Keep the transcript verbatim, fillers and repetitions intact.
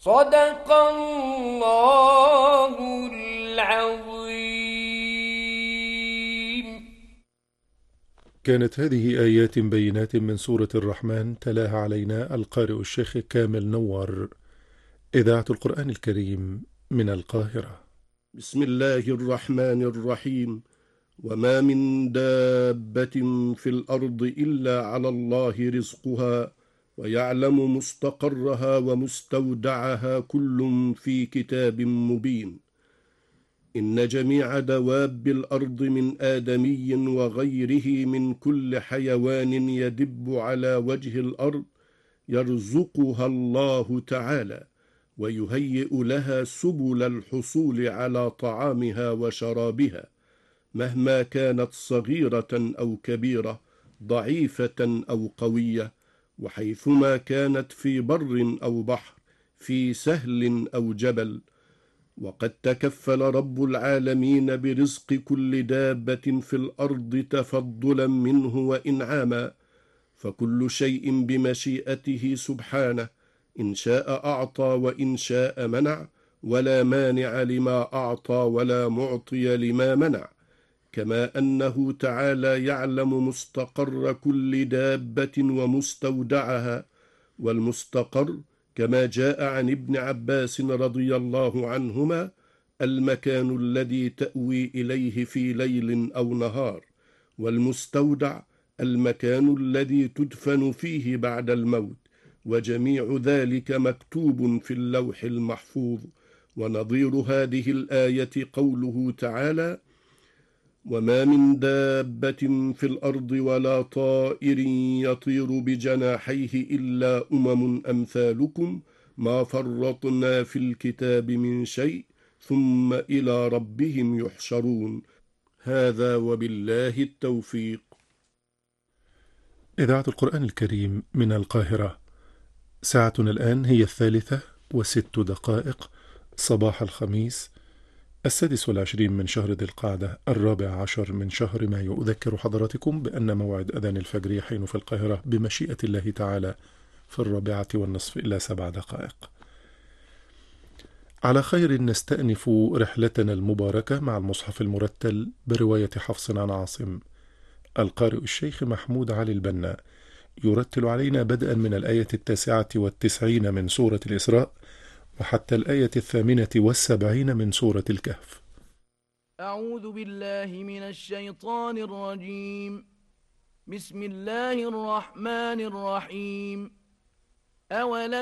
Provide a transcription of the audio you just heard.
صدق الله العظيم. كانت هذه آيات بينات من سورة الرحمن تلاها علينا القارئ الشيخ كامل نور. إذاعة القرآن الكريم من القاهرة. بسم الله الرحمن الرحيم. وما من دابة في الأرض إلا على الله رزقها ويعلم مستقرها ومستودعها كل في كتاب مبين. إن جميع دواب الأرض من آدمي وغيره من كل حيوان يدب على وجه الأرض يرزقها الله تعالى ويهيئ لها سبل الحصول على طعامها وشرابها، مهما كانت صغيرة أو كبيرة، ضعيفة أو قوية، وحيثما كانت في بر أو بحر، في سهل أو جبل. وقد تكفل رب العالمين برزق كل دابة في الأرض تفضلا منه وإنعاما، فكل شيء بمشيئته سبحانه، إن شاء أعطى وإن شاء منع، ولا مانع لما أعطى ولا معطي لما منع. كما أنه تعالى يعلم مستقر كل دابة ومستودعها، والمستقر كما جاء عن ابن عباس رضي الله عنهما المكان الذي تأوي إليه في ليل أو نهار، والمستودع المكان الذي تدفن فيه بعد الموت، وجميع ذلك مكتوب في اللوح المحفوظ. ونظير هذه الآية قوله تعالى: وما من دابة في الأرض ولا طائر يطير بجناحيه إلا أمم أمثالكم ما فرطنا في الكتاب من شيء ثم إلى ربهم يحشرون. هذا وبالله التوفيق. إذاعة القرآن الكريم من القاهرة. ساعتنا الآن هي الثالثة وست دقائق صباح الخميس السادس والعشرين من شهر ذي القعدة الرابع عشر من شهر مايو. أذكر حضراتكم بأن موعد أذان الفجر يحين في القاهرة بمشيئة الله تعالى في الرابعة والنصف إلى سبع دقائق. على خير نستأنف رحلتنا المباركة مع المصحف المرتل برواية حفص عن عاصم. القارئ الشيخ محمود علي البنا يرتل علينا بدءا من الآية التاسعة والتسعين من سورة الإسراء وحتى الآية الثامنة والسبعين من سورة الكهف. أعوذ بالله من الشيطان الرجيم. بسم الله الرحمن الرحيم. أولم